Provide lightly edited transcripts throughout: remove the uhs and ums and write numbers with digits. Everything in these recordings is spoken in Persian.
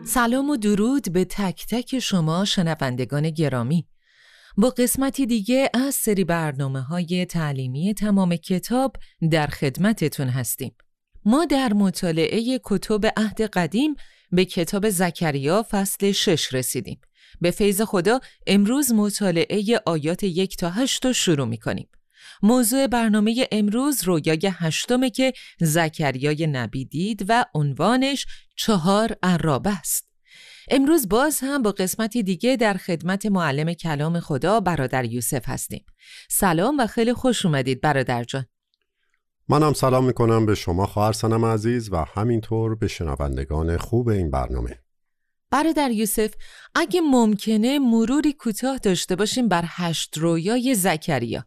سلام و درود به تک تک شما شنوندگان گرامی. با قسمتی دیگه از سری برنامه‌های تعلیمی تمام کتاب در خدمتتون هستیم. ما در مطالعه کتب عهد قدیم به کتاب زکریا فصل 6 رسیدیم. به فیض خدا امروز مطالعه آیات 1 تا 8 رو شروع می‌کنیم. موضوع برنامه امروز رویای 8 که زکریای نبی دید و عنوانش 4 عرابه است. امروز باز هم با قسمتی دیگه در خدمت معلم کلام خدا برادر یوسف هستیم. سلام و خیلی خوش اومدید برادر جان. منم سلام میکنم به شما خواهر سنم عزیز و همینطور به شنوندگان خوب این برنامه. برادر یوسف، اگه ممکنه مروری کوتاه داشته باشیم بر 8 رویای زکریا.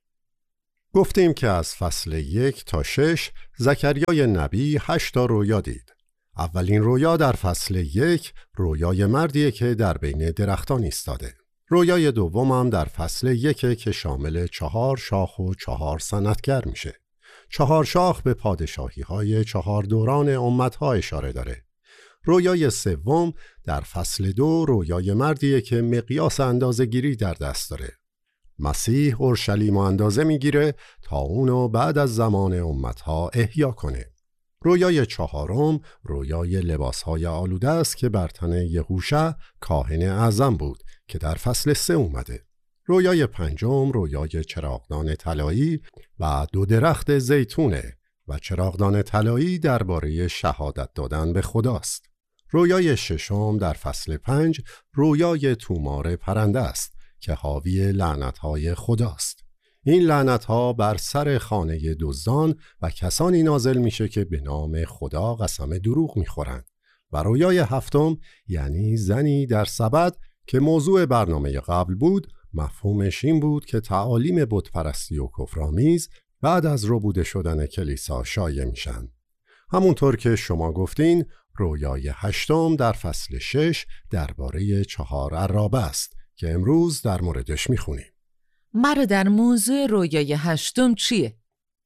گفتیم که از فصل 1 تا 6 زکریای نبی 8 تا رویا دید. اولین رویا در فصل 1 رویای مردیه که در بین درختان ایستاده. رویای دوم هم در فصل 1 که شامل 4 شاخ و 4 صنعتگر میشه. 4 شاخ به پادشاهی‌های 4 دوران امت‌ها اشاره داره. رویای سوم در فصل 2 رویای مردیه که مقیاس اندازه‌گیری در دست داره. مسیح اورشلیم اندازه میگیره تا اونو بعد از زمان امتها احیا کنه. رویای چهارم رویای لباسهای آلوده است که بر تن یهوشع کاهن اعظم بود که در فصل 3 اومده. رویای پنجم رویای چراغدان طلایی و 2 درخت زیتونه و چراغدان طلایی درباره شهادت دادن به خداست. رویای ششم در فصل 5 رویای تومار پرنده است که حاوی لعنت‌های خداست. این لعنت‌ها بر سر خانه دزدان و کسانی نازل میشه که به نام خدا قسم دروغ میخورند. و رویای هفتم یعنی زنی در سبد که موضوع برنامه قبل بود، مفهومش این بود که تعالیم بتپرستی و کفرآمیز بعد از ربوده شدن کلیسا شایع میشن. همونطور که شما گفتین، رویای هشتم در فصل 6 درباره 4 عرابه است که امروز در موردش میخونیم. مرا در موضوع رویای 8 چیه؟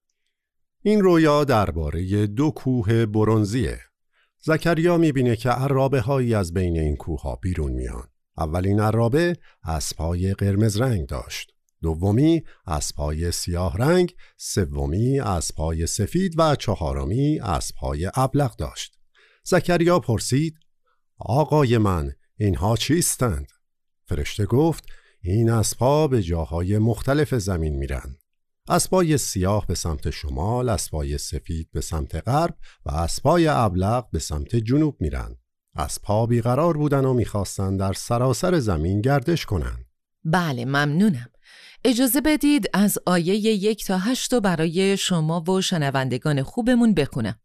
این رویا درباره 2 کوه برنزیه. زکریا میبینه که عرابه هایی از بین این کوه ها بیرون میان. اولین عرابه اسب‌های قرمز رنگ داشت، دومی اسب‌های سیاه رنگ، سومی اسب‌های سفید و چهارمی اسب‌های ابلق داشت. زکریا پرسید: آقای من، اینها چیستند؟ فرشته گفت: این اسب‌ها به جاهای مختلف زمین میرن. اسبای سیاه به سمت شمال، اسبای سفید به سمت غرب و اسبای ابلق به سمت جنوب میرن. اسب‌ها بیقرار بودن و میخواستن در سراسر زمین گردش کنن. بله، ممنونم. اجازه بدید از آیه 1 تا 8 برای شما و شنوندگان خوبمون بخونم.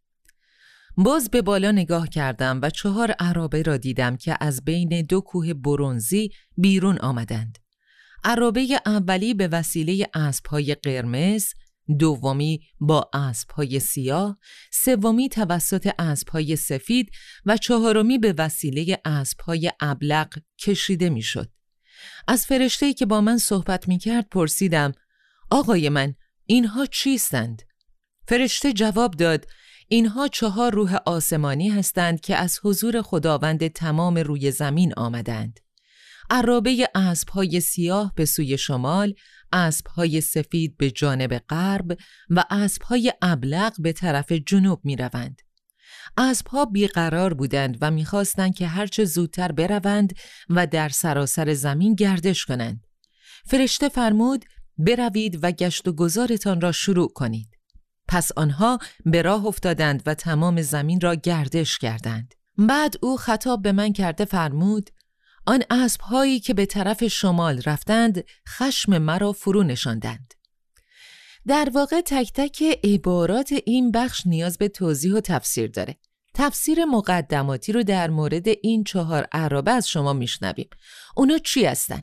باز به بالا نگاه کردم و 4 عرابه را دیدم که از بین 2 کوه برنزی بیرون آمدند. عرابه اولی به وسیله اسب‌های قرمز، دومی با اسب‌های سیاه، سومی توسط اسب‌های سفید و چهارمی به وسیله اسب‌های ابلق کشیده می‌شد. از فرشته‌ای که با من صحبت می‌کرد پرسیدم: آقای من، اینها چیستند؟ فرشته جواب داد: اینها 4 روح آسمانی هستند که از حضور خداوند تمام روی زمین آمدند. عرابه اسب‌های سیاه به سوی شمال، اسب‌های سفید به جانب غرب و اسب‌های ابلق به طرف جنوب می‌روند. اسب‌ها بیقرار بودند و می‌خواستند که هرچه زودتر بروند و در سراسر زمین گردش کنند. فرشته فرمود: بروید و گشت و گذارتان را شروع کنید. پس آنها به راه افتادند و تمام زمین را گردش کردند. بعد او خطاب به من کرده فرمود: آن اسب‌هایی که به طرف شمال رفتند خشم مرا فرو نشاندند. در واقع تک تک عبارات این بخش نیاز به توضیح و تفسیر داره. تفسیر مقدماتی رو در مورد این 4 عرابه از شما میشنویم. اونا چی هستن؟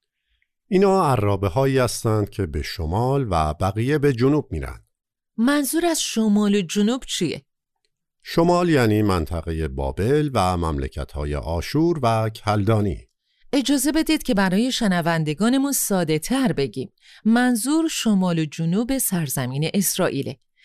اینا عرابه هایی هستند که به شمال و بقیه به جنوب میرن. منظور از شمال و جنوب چیه؟ شمال یعنی منطقه بابل و مملکت‌های آشور و کلدانی. اجازه بدید که برای شنوندگانمون ساده تر بگیم. منظور شمال و جنوب سرزمین اسرائیله.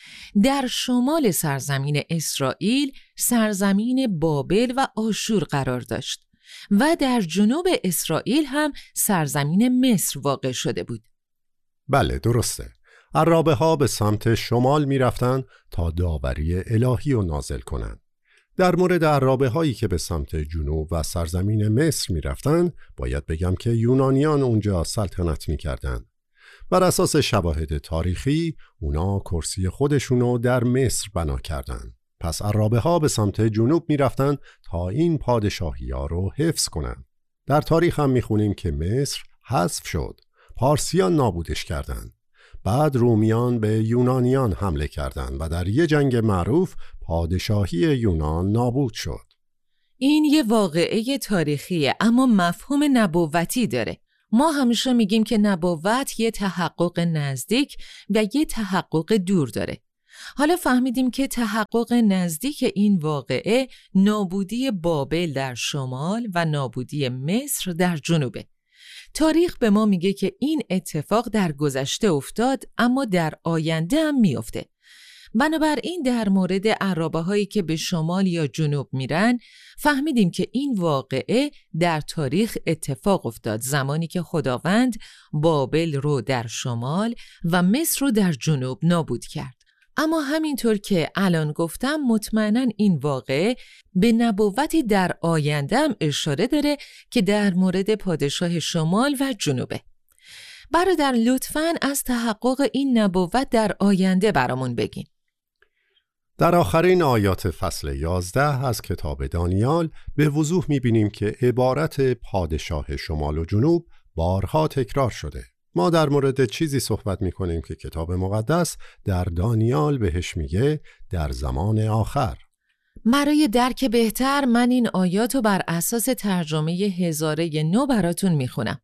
در شمال سرزمین اسرائیل سرزمین بابل و آشور قرار داشت و در جنوب اسرائیل هم سرزمین مصر واقع شده بود. بله درسته. عرابه ها به سمت شمال می رفتن تا داوری الهی رو نازل کنند. در مورد عرابه هایی که به سمت جنوب و سرزمین مصر می رفتن، باید بگم که یونانیان اونجا سلطنت می کردن. بر اساس شواهد تاریخی اونا کرسی خودشونو در مصر بنا کردن. پس عرابه ها به سمت جنوب می رفتن تا این پادشاهی ها رو حفظ کنن. در تاریخ هم می خونیم که مصر حذف شد. پارسیان نابودش کردند. بعد رومیان به یونانیان حمله کردند و در یه جنگ معروف پادشاهی یونان نابود شد. این یه واقعه تاریخیه اما مفهوم نبوتی داره. ما همیشه میگیم که نبوت یه تحقق نزدیک و یه تحقق دور داره. حالا فهمیدیم که تحقق نزدیک این واقعه نابودی بابل در شمال و نابودی مصر در جنوبه. تاریخ به ما میگه که این اتفاق در گذشته افتاد اما در آینده هم میفته. بنابراین در مورد عرابه هایی که به شمال یا جنوب میرن فهمیدیم که این واقعه در تاریخ اتفاق افتاد زمانی که خداوند بابل رو در شمال و مصر رو در جنوب نابود کرد. اما همینطور که الان گفتم مطمئناً این واقعه به نبوتی در آینده هم اشاره داره که در مورد پادشاه شمال و جنوبه. برادر لطفاً از تحقق این نبوت در آینده برامون بگین. در آخرین آیات فصل 11 از کتاب دانیال به وضوح می‌بینیم که عبارت پادشاه شمال و جنوب بارها تکرار شده. ما در مورد چیزی صحبت می‌کنیم که کتاب مقدس در دانیال بهش میگه در زمان آخر. برای درک بهتر من این آیاتو بر اساس ترجمه هزاره نو براتون میخونم.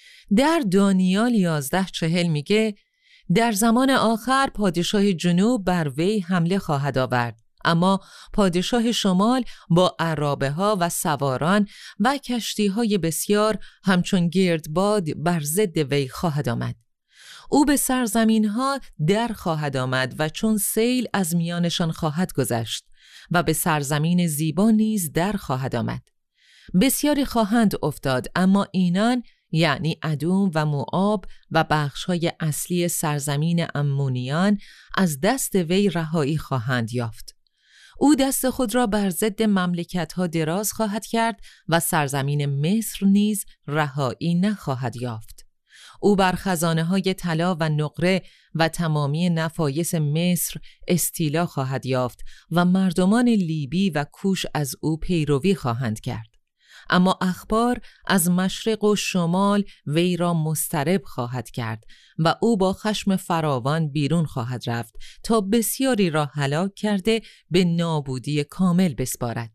در دانیال 11:40 میگه در زمان آخر پادشاه جنوب بر وی حمله خواهد آورد، اما پادشاه شمال با عرابه ها و سواران و کشتی های بسیار همچون گردباد بر ضد وی خواهد آمد. او به سرزمین ها در خواهد آمد و چون سیل از میانشان خواهد گذشت و به سرزمین زیبا نیز در خواهد آمد. بسیاری خواهند افتاد اما اینان یعنی ادوم و موآب و بخش‌های اصلی سرزمین امونیان از دست وی رهایی خواهند یافت. او دست خود را بر ضد مملکت‌ها دراز خواهد کرد و سرزمین مصر نیز رهایی نخواهد یافت. او بر خزانه‌های طلا و نقره و تمامی نفایس مصر استیلا خواهد یافت و مردمان لیبی و کوش از او پیروی خواهند کرد. اما اخبار از مشرق و شمال وی را مضطرب خواهد کرد و او با خشم فراوان بیرون خواهد رفت تا بسیاری را هلاک کرده به نابودی کامل بسپارد.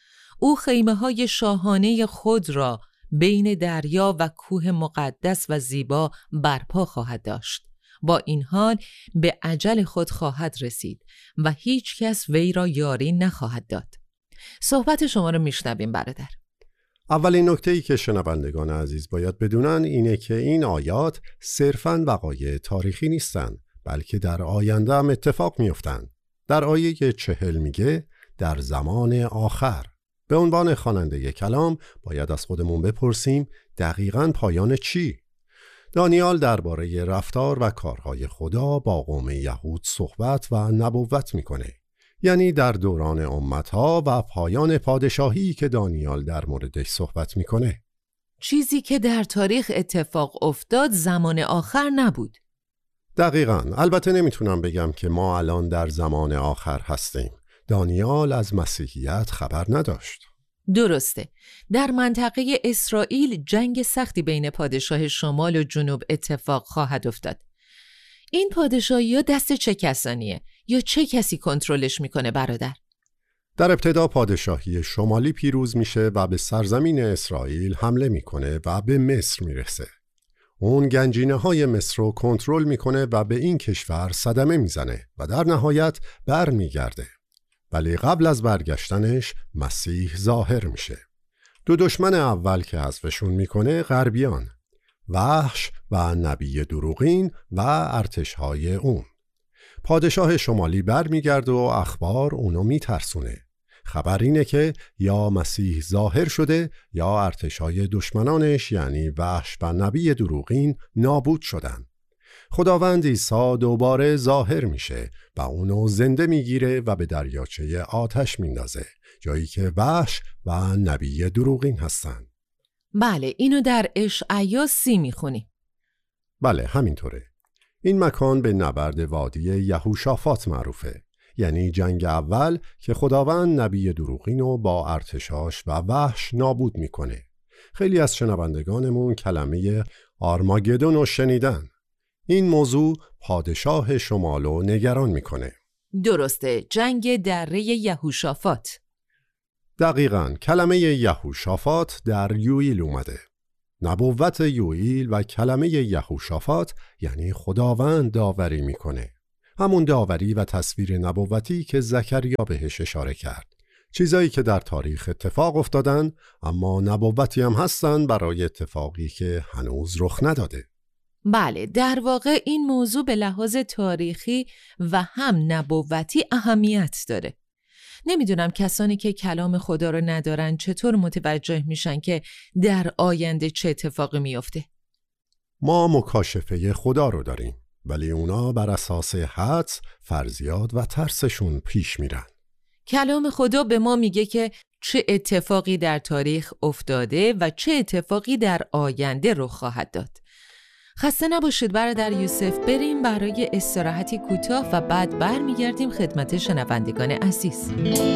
او خیمه‌های شاهانه خود را بین دریا و کوه مقدس و زیبا برپا خواهد داشت. با این حال به اجل خود خواهد رسید و هیچ کس وی را یاری نخواهد داد. صحبت شما رو میشنویم برادر. اولین نکته‌ای که شنوندگان عزیز باید بدونن اینه که این آیات صرفاً وقایع تاریخی نیستن، بلکه در آینده هم اتفاق میفتن. در آیه 40 میگه در زمان آخر. به عنوان خواننده کلام باید از خودمون بپرسیم دقیقاً پایان چی؟ دانیال درباره رفتار و کارهای خدا با قوم یهود صحبت و نبوت میکنه. یعنی در دوران امتها و پایان پادشاهی که دانیال در موردش صحبت میکنه. چیزی که در تاریخ اتفاق افتاد زمان آخر نبود. دقیقاً. البته نمیتونم بگم که ما الان در زمان آخر هستیم. دانیال از مسیحیت خبر نداشت. درسته. در منطقه اسرائیل جنگ سختی بین پادشاه شمال و جنوب اتفاق خواهد افتاد. این پادشاهی‌ها دست چه کسانیه؟ یا چه کسی کنترلش میکنه برادر؟ در ابتدا پادشاهی شمالی پیروز میشه و به سرزمین اسرائیل حمله میکنه و به مصر میرسه. اون گنجینه‌های مصر رو کنترل میکنه و به این کشور صدمه میزنه و در نهایت برمیگرده. ولی قبل از برگشتنش مسیح ظاهر میشه. دو دشمن اول که حذفشون میکنه غربیان، وحش و نبی دروغین و ارتش‌های اون. پادشاه شمالی برمیگرده و اخبار اونو میترسونه. خبر اینه که یا مسیح ظاهر شده یا ارتشای دشمنانش یعنی وحش و نبی دروغین نابود شدن. خداوند عیسی دوباره ظاهر میشه و اونو زنده میگیره و به دریاچه آتش میندازه، جایی که وحش و نبی دروغین هستن. بله، اینو در اشعیا 30 میخونیم. بله، همینطوره. این مکان به نبرد وادی یهوشافات معروفه، یعنی جنگ اول که خداوند نبی دروغین رو با ارتشاش و وحش نابود میکنه. خیلی از شنوندگانمون کلمه آرماگدون رو شنیدن. این موضوع پادشاه شمالو نگران میکنه. درسته، جنگ دره یهوشافات. دقیقاً، کلمه یهوشافات در یوئیل اومده. نبوت یوئیل و کلمه یهوشافات یعنی خداوند داوری میکنه. همون داوری و تصویر نبوتی که زکریا بهش اشاره کرد. چیزایی که در تاریخ اتفاق افتادن، اما نبوتی هم هستن برای اتفاقی که هنوز رخ نداده. بله، در واقع این موضوع به لحاظ تاریخی و هم نبوتی اهمیت داره. نمیدونم کسانی که کلام خدا رو ندارن چطور متوجه میشن که در آینده چه اتفاقی میفته. ما مکاشفه خدا رو داریم، ولی اونا بر اساس حدس، فرضیات و ترسشون پیش میرن. کلام خدا به ما میگه که چه اتفاقی در تاریخ افتاده و چه اتفاقی در آینده رخ خواهد داد. خسته نباشید برادر یوسف، بریم برای استراحتی کوتاه و بعد برمیگردیم خدمت شنوندگان عزیز.